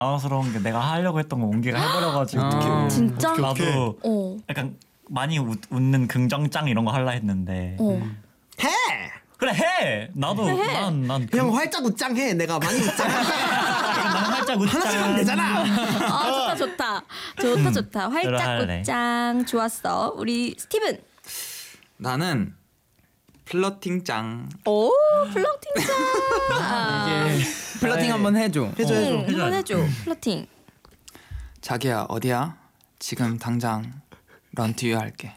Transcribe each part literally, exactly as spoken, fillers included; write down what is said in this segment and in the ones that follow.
당황스러운 게 내가 하려고 했던 거 옹기가 해버려가지고 아, 진짜? 나도 어. 약간 많이 웃, 웃는 긍정짱 이런 거 할라 했는데 어. 해! 그래 해! 나도 해. 난난 형 활짝 웃짱 해. 내가 많이 웃짱. 난 활짝 웃자 하나씩 하면 되잖아. 아 좋다 좋다 좋다 좋다 활짝 그럴래. 웃짱 좋았어. 우리 스티븐. 나는 플러팅 짱. 오 플러팅짱. 아, 플러팅 한번 해줘. 해줘 해줘. 응, 한번 해줘. 플러팅. 자기야 어디야? 지금 당장 런투유 할게.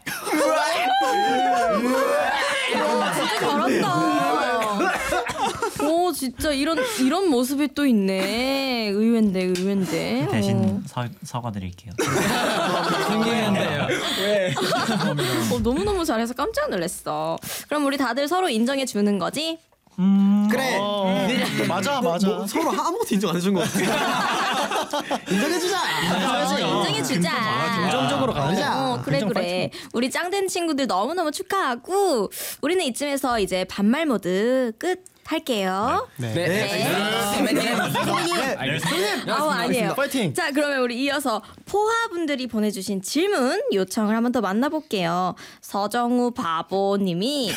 와 진짜 잘한다. 오 진짜 이런 이런 모습이 또 있네. 의외인데 의외인데. 대신 사, 사과드릴게요. 생기는데요. 왜? 어, 너무 너무 잘해서 깜짝 놀랐어. 그럼 우리 다들 서로 인정해 주는 거지? 그래. 맞아 맞아. 뭐, 서로 아무것도 인정 안 해준 것 같아. 인정해주자. 어, 인정해 주자. 긍정적으로 가자. 어 그래 그래. 우리 짱된 친구들 너무 너무 축하하고 우리는 이쯤에서 이제 반말 모드 끝. 할게요. 네. 네. 아우 아니에요. 파이팅. 자 그러면 우리 이어서 포화분들이 보내주신 질문 요청을 한번 더 만나볼게요. 서정우 바보님이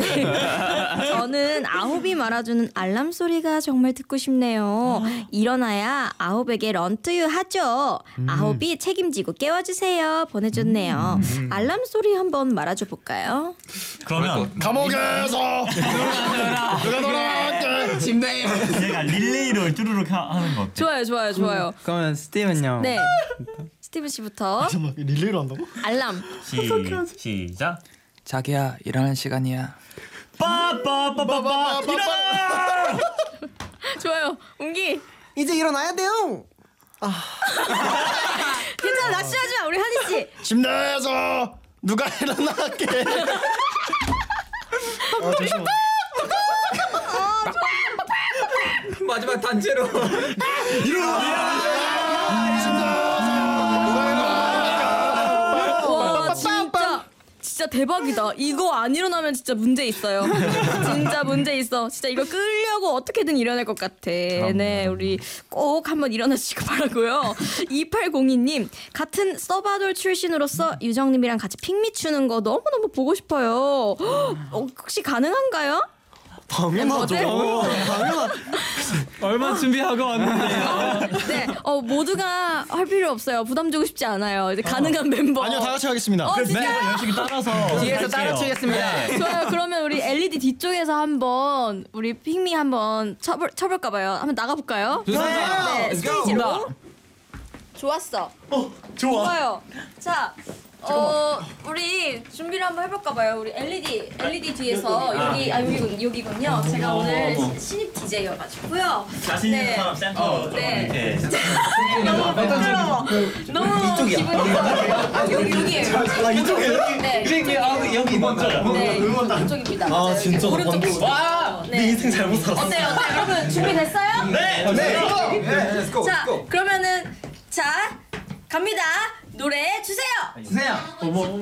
저는 아홉이 말아주는 알람 소리가 정말 듣고 싶네요. 일어나야 아홉에게 런투유 하죠. 아홉이 책임지고 깨워주세요. 보내줬네요. 알람 소리 한번 말아줘 볼까요? 그러면 감옥에서 누가 돌아왔게. 침대에. 내가 릴레이를 뚜루룩 하, 하는 거 어때? 좋아요 좋아요 좋아요. 그러면 스티븐요. 네. 스티븐 씨부터 잠깐만 릴레이로 한다고? 알람. 시, 시작. 자기야 일어날 시간이야. 빠빠빠빠빠 일어나! 좋아요. 웅기. 이제 일어나야 돼요. 괜찮아. 낚시하지 마. 우리 한희 씨. 침대에서 누가 일어나게. 아 잠시만. 마지막 단체로. 와 진짜 진짜 대박이다. 이거 안 일어나면 진짜 문제 있어요. 진짜 문제 있어. 진짜 이거 끌려고 어떻게든 일어날 것 같아. 네, 우리 꼭 한번 일어나시고 바라고요. 이팔공이 님 같은 서바돌 출신으로서 유정님이랑 같이 픽미 추는 거 너무 너무 보고 싶어요. 어, 혹시 가능한가요? 당연하죠. 멤버들? 당연하. 얼마 준비하고 왔는데요. 네, 어 모두가 할 필요 없어요. 부담 주고 싶지 않아요. 이제 가능한 멤버. 아니요 다 같이 하겠습니다. 어, 진짜요? 네, 열심히 따라서 뒤에서 따라 할게요. 치겠습니다. 좋아요. 그러면 우리 엘이디 뒤쪽에서 한번 우리 픽미 한번 쳐볼 쳐볼까 봐요. 한번 나가 볼까요? 네, 스테이지로. 좋았어. 어 좋아. 좋아요. 자, 어 우리 준비를 한번 해볼까 봐요. 우리 엘이디 엘이디 뒤에서 여기 아 여기군 여기군요. 제가 오늘 시- 신입 디제이여가지고요. 자신 있는 사람 센터로 좀 네. 이렇게 너무 부끄러워. 너무 기분이 좋아요. 아 여기 여기에요. 아 이쪽이에요? 네. 여기 여기 먼저 네, 이쪽입니다. 아, 진짜 오른쪽 방금- 와, 내 인생 잘못 살았어. 어때요? 어때요? 여러분 준비됐어요? 네! 네. 자, 그러면은 자 갑니다. 노래 주세요. 주세요.